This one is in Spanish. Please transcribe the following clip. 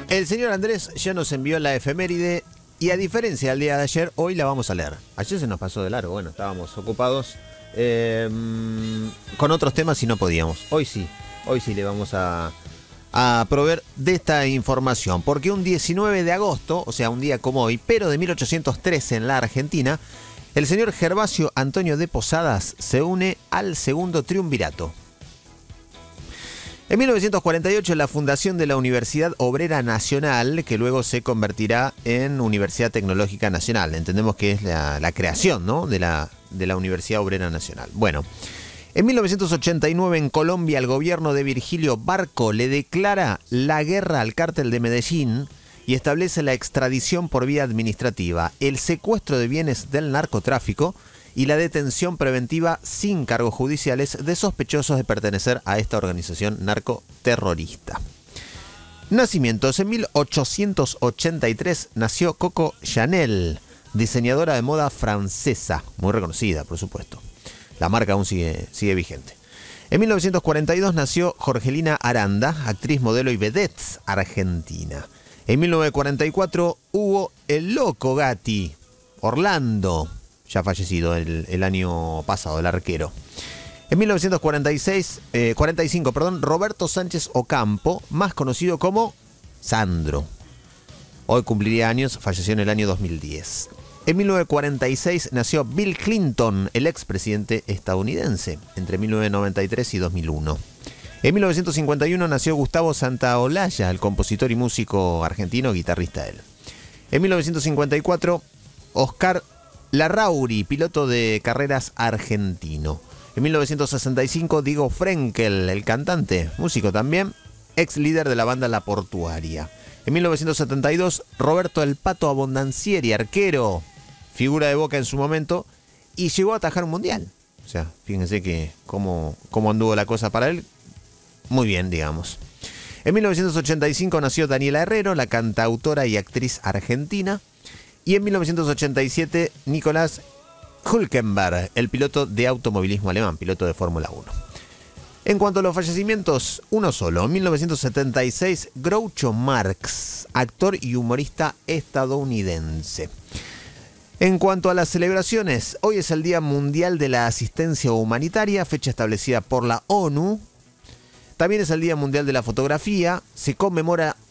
El señor Andrés ya nos envió la efeméride y a diferencia del día de ayer, hoy la vamos a leer. Ayer se nos pasó de largo, bueno, estábamos ocupados con otros temas y no podíamos. Hoy sí le vamos a proveer de esta información, porque un 19 de agosto, o sea, un día como hoy, pero de 1813 en la Argentina, el señor Gervasio Antonio de Posadas se une al segundo triunvirato. En 1948, la fundación de la Universidad Obrera Nacional, que luego se convertirá en Universidad Tecnológica Nacional. Entendemos que es la creación, ¿no?, de la Universidad Obrera Nacional. Bueno, en 1989 en Colombia el gobierno de Virgilio Barco le declara la guerra al cártel de Medellín y establece la extradición por vía administrativa, el secuestro de bienes del narcotráfico y la detención preventiva sin cargos judiciales de sospechosos de pertenecer a esta organización narcoterrorista. Nacimientos. En 1883 nació Coco Chanel, diseñadora de moda francesa, muy reconocida, por supuesto. La marca aún sigue vigente. En 1942 nació Jorgelina Aranda, actriz, modelo y vedette argentina. En 1944 Hugo el Loco Gatti, Orlando, ya fallecido el año pasado, el arquero. En 1945, Roberto Sánchez Ocampo, más conocido como Sandro. Hoy cumpliría años, falleció en el año 2010. En 1946 nació Bill Clinton, el expresidente estadounidense, entre 1993 y 2001. En 1951 nació Gustavo Santaolalla, el compositor y músico argentino, guitarrista él. En 1954, Oscar Larrauri, piloto de carreras argentino. En 1965, Diego Frenkel, el cantante, músico también, ex líder de la banda La Portuaria. En 1972, Roberto El Pato Abondancieri, arquero, figura de Boca en su momento, y llegó a atajar un mundial. O sea, fíjense que cómo anduvo la cosa para él. Muy bien, digamos. En 1985 nació Daniela Herrero, la cantautora y actriz argentina. Y en 1987, Nicolás Hülkenberg, el piloto de automovilismo alemán, piloto de Fórmula 1. En cuanto a los fallecimientos, uno solo. En 1976, Groucho Marx, actor y humorista estadounidense. En cuanto a las celebraciones, hoy es el Día Mundial de la Asistencia Humanitaria, fecha establecida por la ONU. También es el Día Mundial de la Fotografía. Se conmemora